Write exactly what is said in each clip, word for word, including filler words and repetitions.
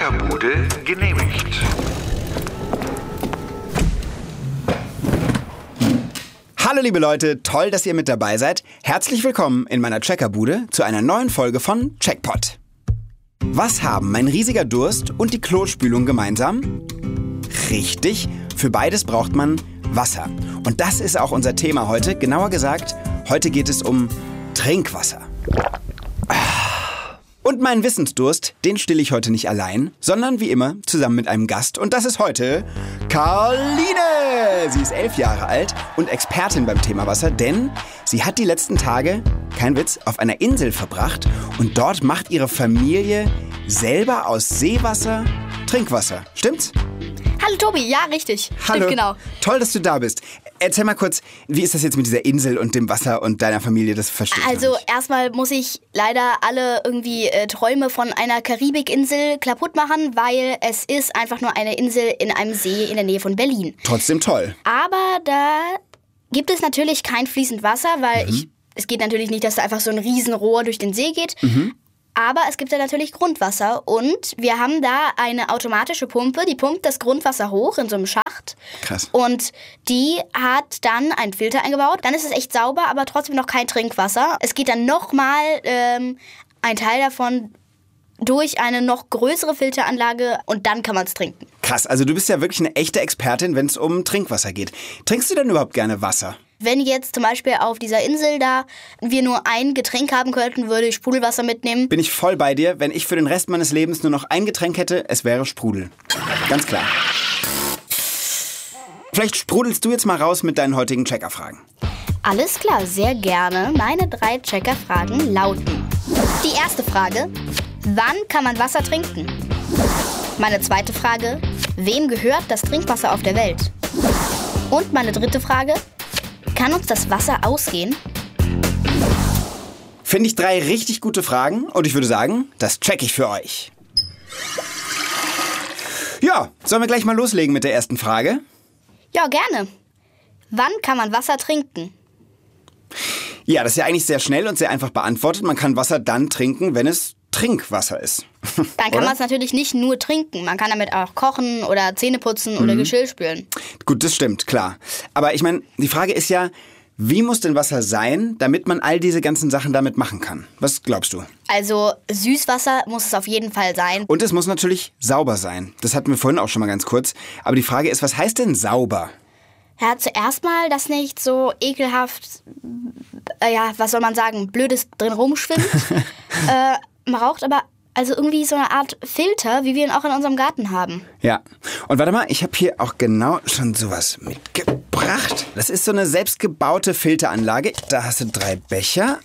Checkerbude genehmigt. Hallo liebe Leute, toll, dass ihr mit dabei seid. Herzlich willkommen in meiner Checkerbude zu einer neuen Folge von Checkpot. Was haben mein riesiger Durst und die Klospülung gemeinsam? Richtig, für beides braucht man Wasser. Und das ist auch unser Thema heute. Genauer gesagt, heute geht es um Trinkwasser. Und meinen Wissensdurst, den stille ich heute nicht allein, sondern wie immer zusammen mit einem Gast. Und das ist heute Karline. Sie ist elf Jahre alt und Expertin beim Thema Wasser, denn sie hat die letzten Tage, kein Witz, auf einer Insel verbracht. Und dort macht ihre Familie selber aus Seewasser Trinkwasser. Stimmt's? Hallo Tobi, ja, richtig. Hallo. Stimmt, genau. Toll, dass du da bist. Erzähl mal kurz, wie ist das jetzt mit dieser Insel und dem Wasser und deiner Familie? Das verstehe ich Also nicht. erstmal muss ich leider alle irgendwie äh, Träume von einer Karibikinsel kaputt machen, weil es ist einfach nur eine Insel in einem See in der Nähe von Berlin. Trotzdem toll. Aber da gibt es natürlich kein fließend Wasser, weil Mhm. ich, es geht natürlich nicht, dass da einfach so ein Riesenrohr durch den See geht. Mhm. Aber es gibt ja natürlich Grundwasser und wir haben da eine automatische Pumpe, die pumpt das Grundwasser hoch in so einem Schacht. Krass. Und die hat dann einen Filter eingebaut. Dann ist es echt sauber, aber trotzdem noch kein Trinkwasser. Es geht dann nochmal ähm, ein Teil davon durch eine noch größere Filteranlage und dann kann man es trinken. Krass, also du bist ja wirklich eine echte Expertin, wenn es um Trinkwasser geht. Trinkst du denn überhaupt gerne Wasser? Wenn jetzt zum Beispiel auf dieser Insel da wir nur ein Getränk haben könnten, würde ich Sprudelwasser mitnehmen. Bin ich voll bei dir. Wenn ich für den Rest meines Lebens nur noch ein Getränk hätte, es wäre Sprudel. Ganz klar. Vielleicht sprudelst du jetzt mal raus mit deinen heutigen Checkerfragen. Alles klar, sehr gerne. Meine drei Checkerfragen lauten: Die erste Frage: Wann kann man Wasser trinken? Meine zweite Frage: Wem gehört das Trinkwasser auf der Welt? Und meine dritte Frage: Kann uns das Wasser ausgehen? Finde ich drei richtig gute Fragen und ich würde sagen, das check ich für euch. Ja, sollen wir gleich mal loslegen mit der ersten Frage? Ja, gerne. Wann kann man Wasser trinken? Ja, das ist ja eigentlich sehr schnell und sehr einfach beantwortet. Man kann Wasser dann trinken, wenn es Trinkwasser ist. Dann kann man es natürlich nicht nur trinken. Man kann damit auch kochen oder Zähne putzen oder Geschirr spülen. Gut, das stimmt, klar. Aber ich meine, die Frage ist ja, wie muss denn Wasser sein, damit man all diese ganzen Sachen damit machen kann? Was glaubst du? Also Süßwasser muss es auf jeden Fall sein. Und es muss natürlich sauber sein. Das hatten wir vorhin auch schon mal ganz kurz. Aber die Frage ist, was heißt denn sauber? Ja, zuerst mal, dass nicht so ekelhaft, äh, ja, was soll man sagen, Blödes drin rumschwimmt. äh, man braucht aber also irgendwie so eine Art Filter, wie wir ihn auch in unserem Garten haben. Ja. Und warte mal, ich habe hier auch genau schon sowas mitgebracht. Das ist so eine selbstgebaute Filteranlage. Da hast du drei Becher.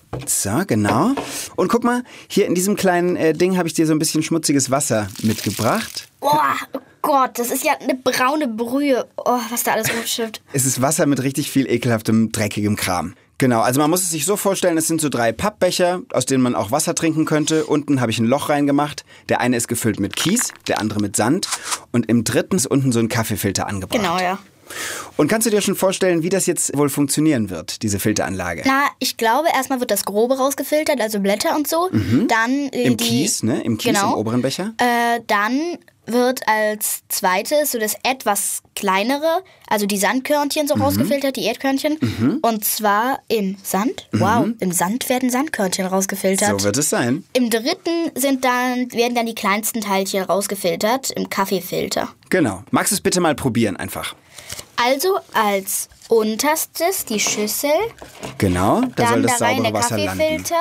So, genau. Und guck mal, hier in diesem kleinen äh, Ding habe ich dir so ein bisschen schmutziges Wasser mitgebracht. Boah, oh Gott, das ist ja eine braune Brühe. Oh, was da alles rumschifft. Es ist Wasser mit richtig viel ekelhaftem, dreckigem Kram. Genau, also man muss es sich so vorstellen, es sind so drei Pappbecher, aus denen man auch Wasser trinken könnte. Unten habe ich ein Loch reingemacht. Der eine ist gefüllt mit Kies, der andere mit Sand. Und im dritten ist unten so ein Kaffeefilter angebracht. Genau, ja. Und kannst du dir schon vorstellen, wie das jetzt wohl funktionieren wird, diese Filteranlage? Na, ich glaube, erstmal wird das Grobe rausgefiltert, also Blätter und so. Mhm. Dann äh, Im die, Kies, ne? Im Kies, genau. im oberen Becher. Äh, dann wird als zweites so das etwas kleinere, also die Sandkörnchen so Mhm. rausgefiltert, die Erdkörnchen. Mhm. Und zwar im Sand. Wow, im Sand werden Sandkörnchen rausgefiltert. So wird es sein. Im dritten sind dann, werden dann die kleinsten Teilchen rausgefiltert im Kaffeefilter. Genau. Magst du es bitte mal probieren einfach? Also als unterstes die Schüssel, Genau, da dann soll da das rein saubere der Wasser landen. Kaffeefilter.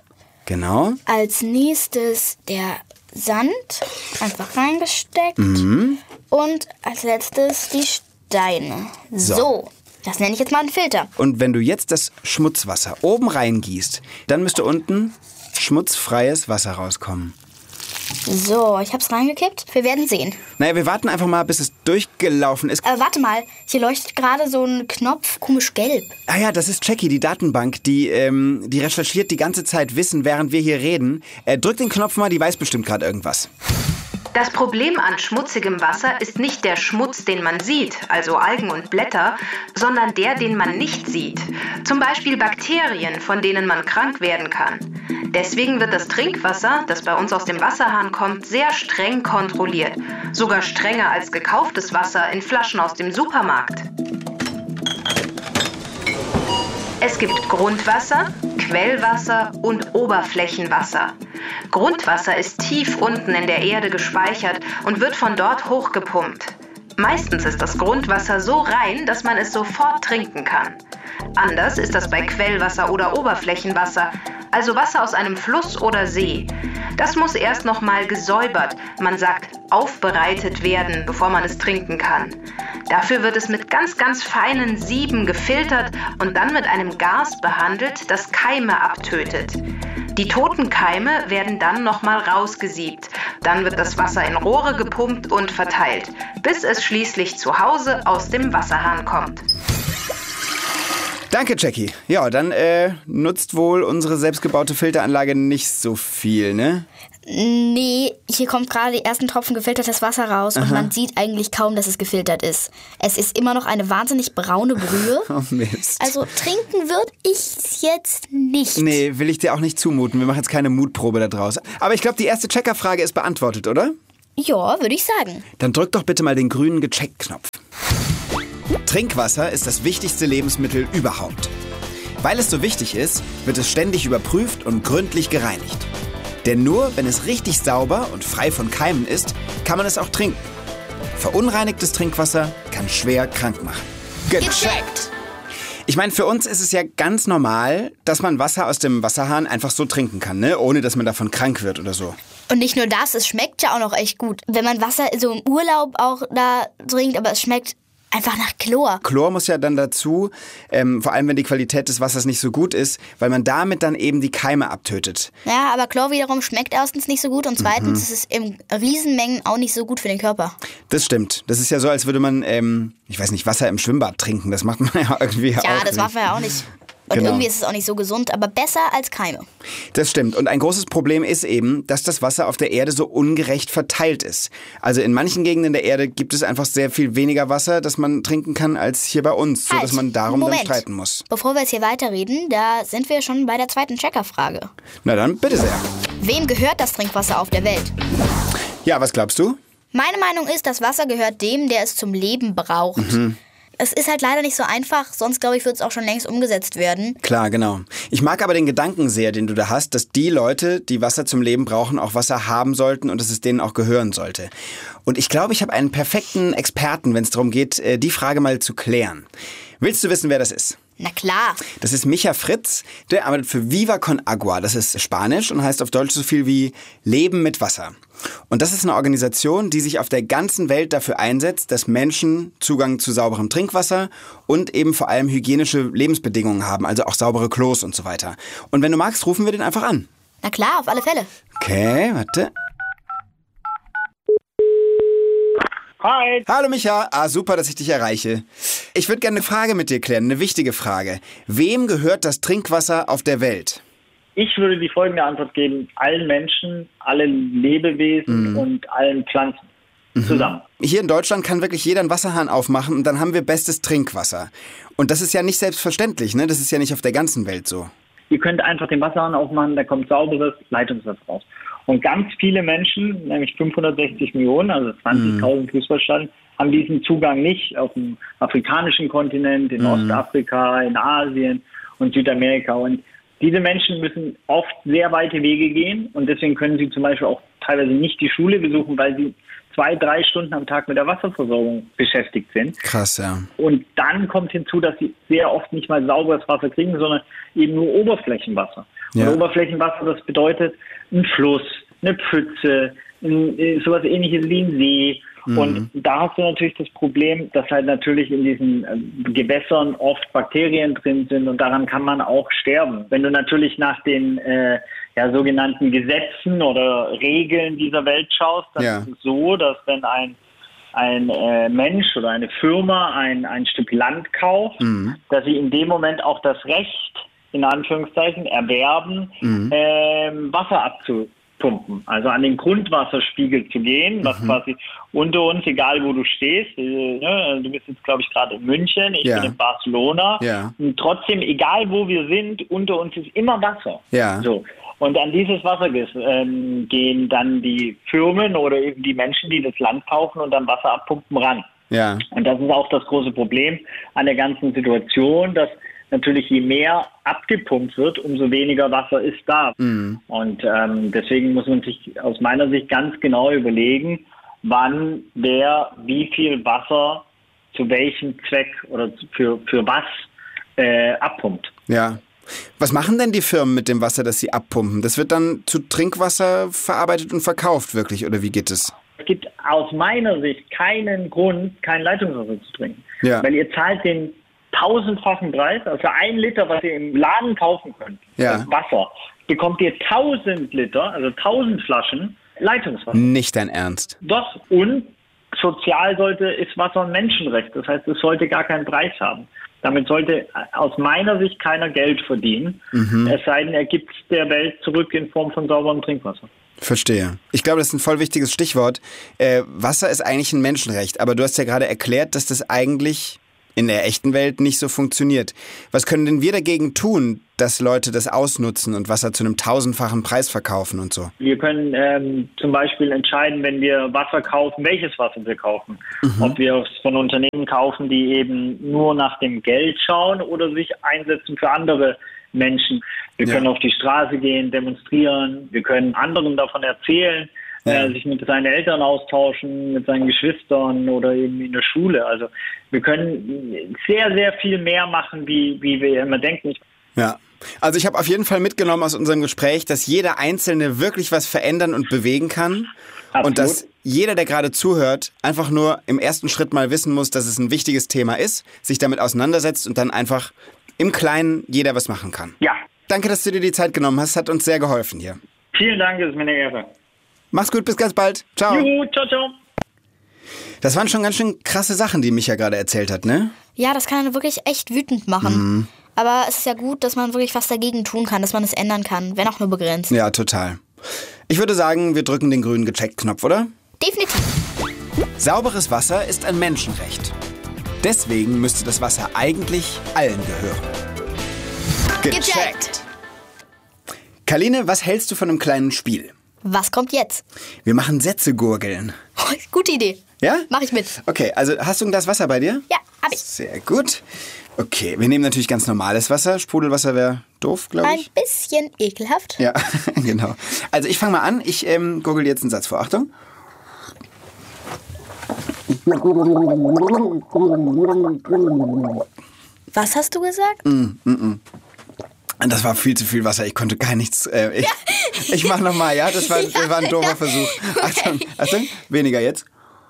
Genau. Als nächstes der Sand, einfach reingesteckt. Mhm. Und als letztes die Steine. So. So, das nenne ich jetzt mal einen Filter. Und wenn du jetzt das Schmutzwasser oben reingießt, dann müsste unten schmutzfreies Wasser rauskommen. So, ich hab's reingekippt. Wir werden sehen. Naja, wir warten einfach mal, bis es durchgelaufen ist. Äh, warte mal, hier leuchtet gerade so ein Knopf, komisch gelb. Ah ja, das ist Jackie, die Datenbank, die, ähm, die recherchiert die ganze Zeit Wissen, während wir hier reden. Äh, drück den Knopf mal, die weiß bestimmt gerade irgendwas. Das Problem an schmutzigem Wasser ist nicht der Schmutz, den man sieht, also Algen und Blätter, sondern der, den man nicht sieht. Zum Beispiel Bakterien, von denen man krank werden kann. Deswegen wird das Trinkwasser, das bei uns aus dem Wasserhahn kommt, sehr streng kontrolliert. Sogar strenger als gekauftes Wasser in Flaschen aus dem Supermarkt. Es gibt Grundwasser, Quellwasser und Oberflächenwasser. Grundwasser ist tief unten in der Erde gespeichert und wird von dort hochgepumpt. Meistens ist das Grundwasser so rein, dass man es sofort trinken kann. Anders ist das bei Quellwasser oder Oberflächenwasser, also Wasser aus einem Fluss oder See. Das muss erst noch mal gesäubert, man sagt aufbereitet werden, bevor man es trinken kann. Dafür wird es mit ganz, ganz feinen Sieben gefiltert und dann mit einem Gas behandelt, das Keime abtötet. Die toten Keime werden dann nochmal rausgesiebt. Dann wird das Wasser in Rohre gepumpt und verteilt, bis es schließlich zu Hause aus dem Wasserhahn kommt. Danke, Jackie. Ja, dann äh, nutzt wohl unsere selbstgebaute Filteranlage nicht so viel, ne? Nee, hier kommt gerade die ersten Tropfen gefiltertes Wasser raus und Aha. man sieht eigentlich kaum, dass es gefiltert ist. Es ist immer noch eine wahnsinnig braune Brühe. Oh Mist. Also trinken würde ich es jetzt nicht. Nee, will ich dir auch nicht zumuten. Wir machen jetzt keine Mutprobe da draus. Aber ich glaube, die erste Checkerfrage ist beantwortet, oder? Ja, würde ich sagen. Dann drück doch bitte mal den grünen Gecheckt-Knopf. Trinkwasser ist das wichtigste Lebensmittel überhaupt. Weil es so wichtig ist, wird es ständig überprüft und gründlich gereinigt. Denn nur wenn es richtig sauber und frei von Keimen ist, kann man es auch trinken. Verunreinigtes Trinkwasser kann schwer krank machen. Gecheckt! Ich meine, für uns ist es ja ganz normal, dass man Wasser aus dem Wasserhahn einfach so trinken kann, ne? Ohne dass man davon krank wird oder so. Und nicht nur das, es schmeckt ja auch noch echt gut. Wenn man Wasser so im Urlaub auch da trinkt, aber es schmeckt einfach nach Chlor. Chlor muss ja dann dazu, ähm, vor allem wenn die Qualität des Wassers nicht so gut ist, weil man damit dann eben die Keime abtötet. Ja, aber Chlor wiederum schmeckt erstens nicht so gut und zweitens mhm. ist es in Riesenmengen auch nicht so gut für den Körper. Das stimmt. Das ist ja so, als würde man, ähm, ich weiß nicht, Wasser im Schwimmbad trinken. Das macht man ja irgendwie ja, auch Ja, das nicht. war vorher auch nicht. Und genau. irgendwie ist es auch nicht so gesund, aber besser als Keime. Das stimmt. Und ein großes Problem ist eben, dass das Wasser auf der Erde so ungerecht verteilt ist. Also in manchen Gegenden der Erde gibt es einfach sehr viel weniger Wasser, das man trinken kann, als hier bei uns. Halt, sodass man darum Moment. dann streiten muss. Bevor wir jetzt hier weiterreden, da sind wir schon bei der zweiten Checkerfrage. Na dann, bitte sehr. Wem gehört das Trinkwasser auf der Welt? Ja, was glaubst du? Meine Meinung ist, das Wasser gehört dem, der es zum Leben braucht. Mhm. Es ist halt leider nicht so einfach, sonst glaube ich, wird es auch schon längst umgesetzt werden. Klar, genau. Ich mag aber den Gedanken sehr, den du da hast, dass die Leute, die Wasser zum Leben brauchen, auch Wasser haben sollten und dass es denen auch gehören sollte. Und ich glaube, ich habe einen perfekten Experten, wenn es darum geht, die Frage mal zu klären. Willst du wissen, wer das ist? Na klar. Das ist Micha Fritz, der arbeitet für Viva con Agua. Das ist Spanisch und heißt auf Deutsch so viel wie Leben mit Wasser. Und das ist eine Organisation, die sich auf der ganzen Welt dafür einsetzt, dass Menschen Zugang zu sauberem Trinkwasser und eben vor allem hygienische Lebensbedingungen haben, also auch saubere Klos und so weiter. Und wenn du magst, rufen wir den einfach an. Na klar, auf alle Fälle. Okay, warte. Hi. Hallo Micha, ah super, dass ich dich erreiche. Ich würde gerne eine Frage mit dir klären, eine wichtige Frage. Wem gehört das Trinkwasser auf der Welt? Ich würde die folgende Antwort geben: allen Menschen, allen Lebewesen mhm. und allen Pflanzen mhm. zusammen. Hier in Deutschland kann wirklich jeder einen Wasserhahn aufmachen und dann haben wir bestes Trinkwasser. Und das ist ja nicht selbstverständlich, ne? Das ist ja nicht auf der ganzen Welt so. Ihr könnt einfach den Wasserhahn aufmachen, da kommt sauberes Leitungswasser raus. Und ganz viele Menschen, nämlich fünfhundertsechzig Millionen, also zwanzigtausend mhm. Fußballstadien, haben diesen Zugang nicht auf dem afrikanischen Kontinent, in mhm. Ostafrika, in Asien und Südamerika. Und diese Menschen müssen oft sehr weite Wege gehen und deswegen können sie zum Beispiel auch teilweise nicht die Schule besuchen, weil sie zwei, drei Stunden am Tag mit der Wasserversorgung beschäftigt sind. Krass, ja. Und dann kommt hinzu, dass sie sehr oft nicht mal sauberes Wasser kriegen, sondern eben nur Oberflächenwasser. Ja. Und Oberflächenwasser, das bedeutet ein Fluss, eine Pfütze, ein, sowas ähnliches wie ein See. Mhm. Und da hast du natürlich das Problem, dass halt natürlich in diesen äh, Gewässern oft Bakterien drin sind und daran kann man auch sterben. Wenn du natürlich nach den äh, ja, sogenannten Gesetzen oder Regeln dieser Welt schaust, dann ja. ist es so, dass wenn ein ein äh, Mensch oder eine Firma ein, ein Stück Land kauft, mhm. dass sie in dem Moment auch das Recht, in Anführungszeichen, erwerben, mhm. ähm, Wasser abzu, abpumpen, also an den Grundwasserspiegel zu gehen, was mhm. quasi unter uns, egal wo du stehst, äh, ne, du bist jetzt, glaube ich, gerade in München, ich ja. bin in Barcelona, ja. und trotzdem, egal wo wir sind, unter uns ist immer Wasser. Ja. So. Und an dieses Wasser ähm, gehen dann die Firmen oder eben die Menschen, die das Land kaufen und dann Wasser abpumpen, ran. Ja. Und das ist auch das große Problem an der ganzen Situation, dass natürlich je mehr abgepumpt wird, umso weniger Wasser ist da. Mhm. Und ähm, deswegen muss man sich aus meiner Sicht ganz genau überlegen, wann wer wie viel Wasser zu welchem Zweck oder für, für was äh, abpumpt. Ja. Was machen denn die Firmen mit dem Wasser, das sie abpumpen? Das wird dann zu Trinkwasser verarbeitet und verkauft wirklich, oder wie geht es? Es gibt aus meiner Sicht keinen Grund, kein Leitungswasser zu trinken. Ja. Weil ihr zahlt den tausendfachen Preis, also ein Liter, was ihr im Laden kaufen könnt, ja. Wasser, bekommt ihr tausend Liter, also tausend Flaschen Leitungswasser. Nicht dein Ernst. Doch, und sozial sollte, ist Wasser ein Menschenrecht. Das heißt, es sollte gar keinen Preis haben. Damit sollte aus meiner Sicht keiner Geld verdienen, mhm. es sei denn, er gibt es der Welt zurück in Form von sauberem Trinkwasser. Verstehe. Ich glaube, das ist ein voll wichtiges Stichwort. Äh, Wasser ist eigentlich ein Menschenrecht, aber du hast ja gerade erklärt, dass das eigentlich in der echten Welt nicht so funktioniert. Was können denn wir dagegen tun, dass Leute das ausnutzen und Wasser zu einem tausendfachen Preis verkaufen und so? Wir können ähm, zum Beispiel entscheiden, wenn wir Wasser kaufen, welches Wasser wir kaufen. Mhm. Ob wir es von Unternehmen kaufen, die eben nur nach dem Geld schauen oder sich einsetzen für andere Menschen. Wir ja. können auf die Straße gehen, demonstrieren, wir können anderen davon erzählen, ja. äh, sich mit seinen Eltern austauschen, mit seinen Geschwistern oder eben in der Schule. Also wir können sehr, sehr viel mehr machen, wie, wie wir immer denken. Ja, also ich habe auf jeden Fall mitgenommen aus unserem Gespräch, dass jeder Einzelne wirklich was verändern und bewegen kann. Absolut. Und dass jeder, der gerade zuhört, einfach nur im ersten Schritt mal wissen muss, dass es ein wichtiges Thema ist, sich damit auseinandersetzt und dann einfach im Kleinen jeder was machen kann. Ja. Danke, dass du dir die Zeit genommen hast. Hat uns sehr geholfen hier. Vielen Dank, das ist mir eine Ehre. Mach's gut, bis ganz bald. Ciao. Juhu, ciao, ciao. Das waren schon ganz schön krasse Sachen, die Micha gerade erzählt hat, ne? Ja, das kann einen wirklich echt wütend machen. Mhm. Aber es ist ja gut, dass man wirklich was dagegen tun kann, dass man es ändern kann, wenn auch nur begrenzt. Ja, total. Ich würde sagen, wir drücken den grünen Gecheckt-Knopf, oder? Definitiv. Sauberes Wasser ist ein Menschenrecht. Deswegen müsste das Wasser eigentlich allen gehören. Gecheckt. Karline, was hältst du von einem kleinen Spiel? Was kommt jetzt? Wir machen Sätze gurgeln. Oh, gute Idee. Ja? Mach ich mit. Okay, also hast du ein Glas Wasser bei dir? Ja, hab ich. Sehr gut. Okay, wir nehmen natürlich ganz normales Wasser. Sprudelwasser wäre doof, glaube ich. Ein bisschen ekelhaft. Ja, genau. Also ich fange mal an. Ich ähm, gurgel jetzt einen Satz vor. Achtung. Was hast du gesagt? Mm, mm, mm. Das war viel zu viel Wasser. Ich konnte gar nichts. Äh, ich ja. ich mache nochmal, ja? Das war, das war ein doofer Versuch. Achtung, Achtung. Weniger jetzt.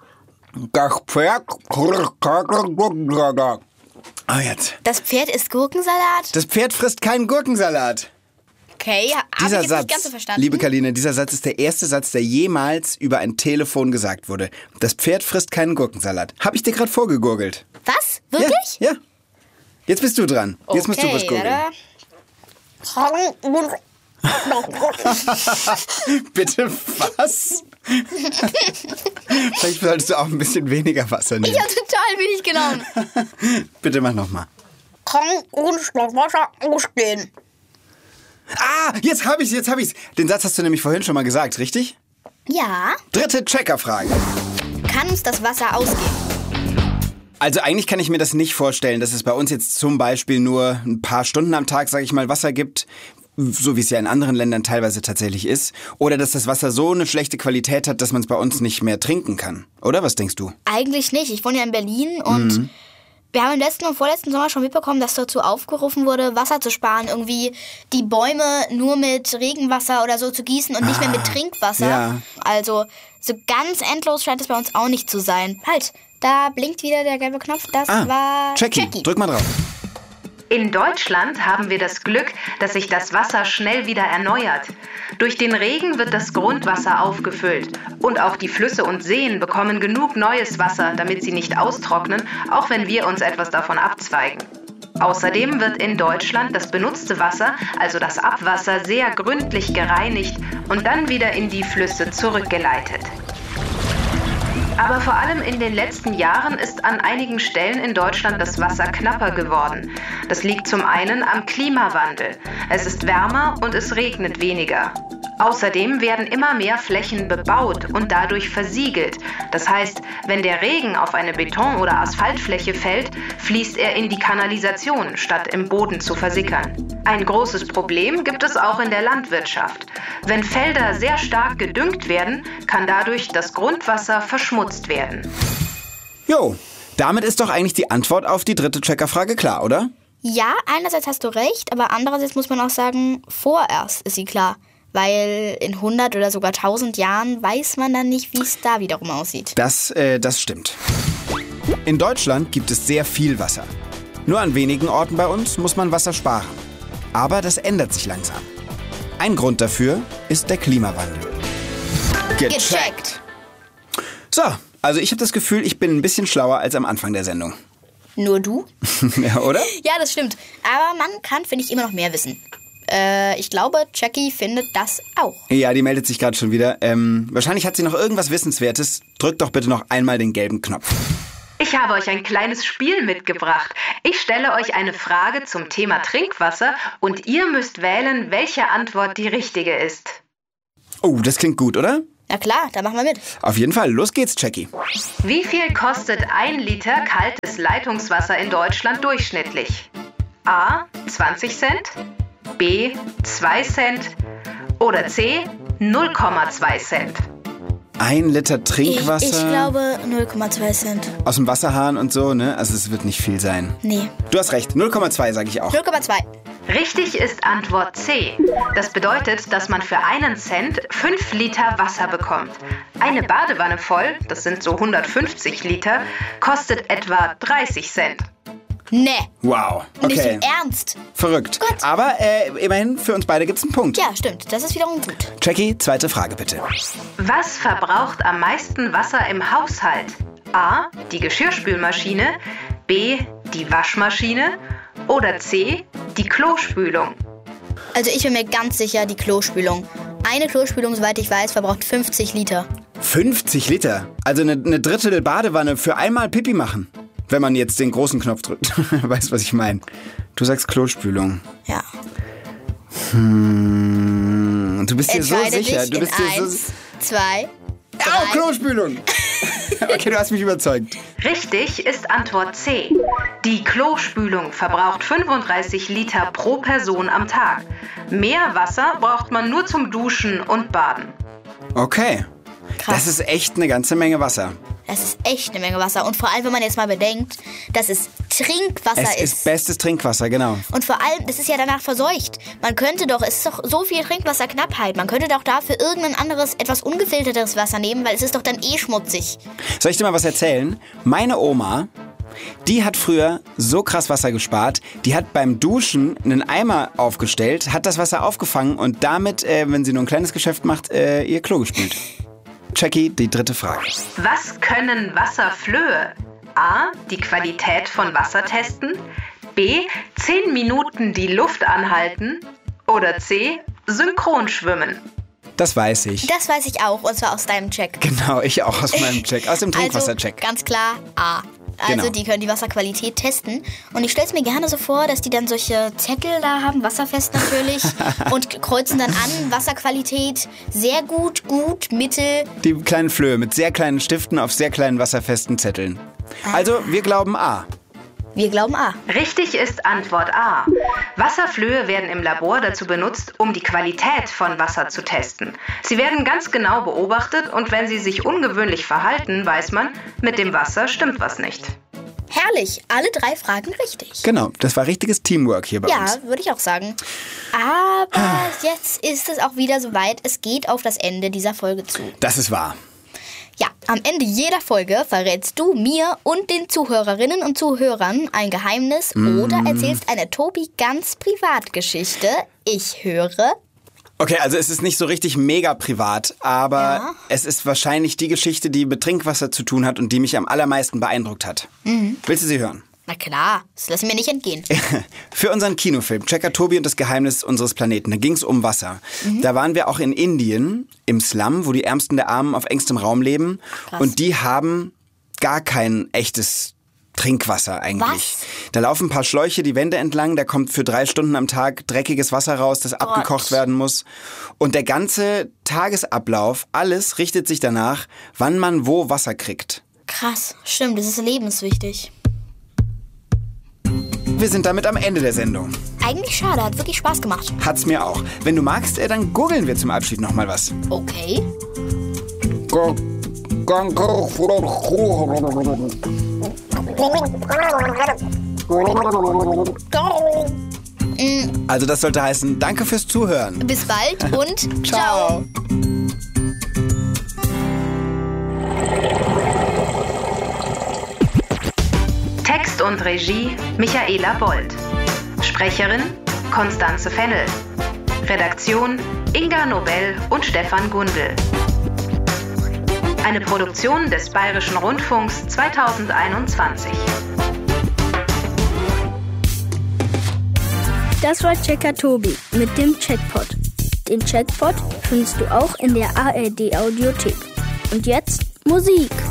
Ah, oh, jetzt. Das Pferd isst Gurkensalat? Das Pferd frisst keinen Gurkensalat. Okay, habe ich jetzt Satz, nicht ganz so verstanden. Liebe Karline, dieser Satz ist der erste Satz, der jemals über ein Telefon gesagt wurde. Das Pferd frisst keinen Gurkensalat. Habe ich dir gerade vorgegurgelt. Was? Wirklich? Ja, ja. Jetzt bist du dran. Jetzt okay, musst du was gurgeln. Bitte was? Vielleicht solltest du auch ein bisschen weniger Wasser nehmen. Ich habe total wenig genommen. Bitte mach nochmal. Kann ohne Schluck Wasser ausstehen. Ah, jetzt habe ich's, jetzt habe ich's. Den Satz hast du nämlich vorhin schon mal gesagt, richtig? Ja. Dritte Checkerfrage. Kann uns das Wasser ausgehen? Also eigentlich kann ich mir das nicht vorstellen, dass es bei uns jetzt zum Beispiel nur ein paar Stunden am Tag, sage ich mal, Wasser gibt, so wie es ja in anderen Ländern teilweise tatsächlich ist. Oder dass das Wasser so eine schlechte Qualität hat, dass man es bei uns nicht mehr trinken kann. Oder was denkst du? Eigentlich nicht. Ich wohne ja in Berlin und mhm. wir haben im letzten und vorletzten Sommer schon mitbekommen, dass dazu aufgerufen wurde, Wasser zu sparen. Irgendwie die Bäume nur mit Regenwasser oder so zu gießen und ah, nicht mehr mit Trinkwasser. Ja. Also so ganz endlos scheint es bei uns auch nicht zu sein. Halt, da blinkt wieder der gelbe Knopf. Das ah, war Jackie. Jackie. Drück mal drauf. In Deutschland haben wir das Glück, dass sich das Wasser schnell wieder erneuert. Durch den Regen wird das Grundwasser aufgefüllt. Und auch die Flüsse und Seen bekommen genug neues Wasser, damit sie nicht austrocknen, auch wenn wir uns etwas davon abzweigen. Außerdem wird in Deutschland das benutzte Wasser, also das Abwasser, sehr gründlich gereinigt und dann wieder in die Flüsse zurückgeleitet. Aber vor allem in den letzten Jahren ist an einigen Stellen in Deutschland das Wasser knapper geworden. Das liegt zum einen am Klimawandel. Es ist wärmer und es regnet weniger. Außerdem werden immer mehr Flächen bebaut und dadurch versiegelt. Das heißt, wenn der Regen auf eine Beton- oder Asphaltfläche fällt, fließt er in die Kanalisation, statt im Boden zu versickern. Ein großes Problem gibt es auch in der Landwirtschaft. Wenn Felder sehr stark gedüngt werden, kann dadurch das Grundwasser verschmutzt werden. Jo, damit ist doch eigentlich die Antwort auf die dritte Checkerfrage klar, oder? Ja, einerseits hast du recht, aber andererseits muss man auch sagen, vorerst ist sie klar. Weil in hundert oder sogar tausend Jahren weiß man dann nicht, wie es da wiederum aussieht. Das, äh, das stimmt. In Deutschland gibt es sehr viel Wasser. Nur an wenigen Orten bei uns muss man Wasser sparen. Aber das ändert sich langsam. Ein Grund dafür ist der Klimawandel. Gecheckt! So, also ich habe das Gefühl, ich bin ein bisschen schlauer als am Anfang der Sendung. Nur du? Ja, oder? Ja, das stimmt. Aber man kann, finde ich, immer noch mehr wissen. Äh, ich glaube, Jackie findet das auch. Ja, die meldet sich gerade schon wieder. Ähm, wahrscheinlich hat sie noch irgendwas Wissenswertes. Drückt doch bitte noch einmal den gelben Knopf. Ich habe euch ein kleines Spiel mitgebracht. Ich stelle euch eine Frage zum Thema Trinkwasser und ihr müsst wählen, welche Antwort die richtige ist. Oh, das klingt gut, oder? Na klar, da machen wir mit. Auf jeden Fall. Los geht's, Jackie. Wie viel kostet ein Liter kaltes Leitungswasser in Deutschland durchschnittlich? A. zwanzig Cent, B. zwei Cent oder C. null Komma zwei Cent. Ein Liter Trinkwasser. Ich, ich glaube null Komma zwei Cent. Aus dem Wasserhahn und so, ne? Also es wird nicht viel sein. Nee. Du hast recht, null Komma zwei sage ich auch. null Komma zwei. Richtig ist Antwort C. Das bedeutet, dass man für einen Cent fünf Liter Wasser bekommt. Eine Badewanne voll, das sind so hundertfünfzig Liter, kostet etwa dreißig Cent. Nee. Wow, okay. Nicht im Ernst. Verrückt. Gut. Aber äh, immerhin, für uns beide gibt's einen Punkt. Ja, stimmt. Das ist wiederum gut. Jackie, zweite Frage bitte. Was verbraucht am meisten Wasser im Haushalt? A. Die Geschirrspülmaschine, B. Die Waschmaschine oder C. Die Klospülung. Also ich bin mir ganz sicher, die Klospülung. Eine Klospülung, soweit ich weiß, verbraucht fünfzig Liter. fünfzig Liter? Also eine, eine Drittel Badewanne für einmal Pipi machen. Wenn man jetzt den großen Knopf drückt. Weißt, was ich meine? Du sagst Klospülung. Ja. Hm, du bist dir so Entscheide sicher. dich Du bist in dir eins, so zwei, Au, drei. Klospülung! Okay, du hast mich überzeugt. Richtig ist Antwort C. Die Klospülung verbraucht fünfunddreißig Liter pro Person am Tag. Mehr Wasser braucht man nur zum Duschen und Baden. Okay. Krass. Das ist echt eine ganze Menge Wasser. Das ist echt eine Menge Wasser. Und vor allem, wenn man jetzt mal bedenkt, dass es Trinkwasser Es ist bestes Trinkwasser, genau. Und vor allem, es ist ja danach verseucht. Man könnte doch, es ist doch so viel Trinkwasserknappheit, man könnte doch dafür irgendein anderes, etwas ungefilterteres Wasser nehmen, weil es ist doch dann eh schmutzig. Soll ich dir mal was erzählen? Meine Oma, die hat früher so krass Wasser gespart, die hat beim Duschen einen Eimer aufgestellt, hat das Wasser aufgefangen und damit, äh, wenn sie nur ein kleines Geschäft macht, äh, ihr Klo gespült. Jackie, die dritte Frage. Was können Wasserflöhe? A. Die Qualität von Wasser testen. B. zehn Minuten die Luft anhalten. Oder C. Synchron schwimmen. Das weiß ich. Das weiß ich auch, und zwar aus deinem Check. Genau, ich auch aus meinem Check, aus dem Trinkwassercheck. Also ganz klar A. Also Genau. die können die Wasserqualität testen. Und ich stelle es mir gerne so vor, dass die dann solche Zettel da haben, wasserfest natürlich, und kreuzen dann an, Wasserqualität sehr gut, gut, mittel. Die kleinen Flöhe mit sehr kleinen Stiften auf sehr kleinen wasserfesten Zetteln. Also, wir glauben A. Wir glauben A. Richtig ist Antwort A. Wasserflöhe werden im Labor dazu benutzt, um die Qualität von Wasser zu testen. Sie werden ganz genau beobachtet und wenn sie sich ungewöhnlich verhalten, weiß man, mit dem Wasser stimmt was nicht. Herrlich, alle drei Fragen richtig. Genau, das war richtiges Teamwork hier bei Ja, uns. würde ich auch sagen. Aber jetzt ist es auch wieder soweit, es geht auf das Ende dieser Folge zu. Das ist wahr. Ja, am Ende jeder Folge verrätst du mir und den Zuhörerinnen und Zuhörern ein Geheimnis oder erzählst eine Tobi ganz Privatgeschichte. Ich höre. Okay, also es ist nicht so richtig mega privat, aber Ja. es ist wahrscheinlich die Geschichte, die mit Trinkwasser zu tun hat und die mich am allermeisten beeindruckt hat. Willst du sie hören? Na klar, das lassen wir nicht entgehen. Für unseren Kinofilm Checker Tobi und das Geheimnis unseres Planeten, da ging es um Wasser. Mhm. Da waren wir auch in Indien, im Slum, wo die Ärmsten der Armen auf engstem Raum leben. Krass. Und die haben gar kein echtes Trinkwasser eigentlich. Was? Da laufen ein paar Schläuche die Wände entlang, da kommt für drei Stunden am Tag dreckiges Wasser raus, das Gott. abgekocht werden muss. Und der ganze Tagesablauf, alles richtet sich danach, wann man wo Wasser kriegt. Krass, stimmt, das ist lebenswichtig. Wir sind damit am Ende der Sendung. Eigentlich schade, hat wirklich Spaß gemacht. Hat's mir auch. Wenn du magst, dann googeln wir zum Abschied noch mal was. Okay. Also das sollte heißen, danke fürs Zuhören. Bis bald und ciao. Text und Regie Michaela Bold. Sprecherin Konstanze Fennel. Redaktion Inga Nobel und Stefan Gundel. Eine Produktion des Bayerischen Rundfunks zweitausendeinundzwanzig. Das war Checker Tobi mit dem Checkpot. Den Checkpot findest du auch in der A R D Audiothek. Und jetzt Musik.